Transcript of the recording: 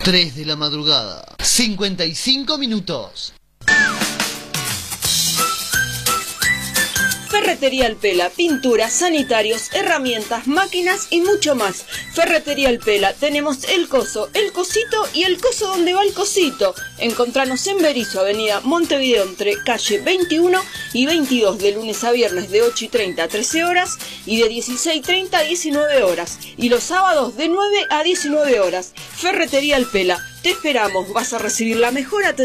3 de la madrugada, 55 minutos. Ferretería El Pela, pinturas, sanitarios, herramientas, máquinas y mucho más. Ferretería El Pela, tenemos el coso, el cosito y el coso donde va el cosito. Encontranos en Berizo, avenida Montevideo, entre calle 21 y 22, de lunes a viernes de 8:30 a 13 horas y de 16:30 a 19 horas. Y los sábados de 9 a 19 horas. Ferretería El Pela, te esperamos, vas a recibir la mejor atención.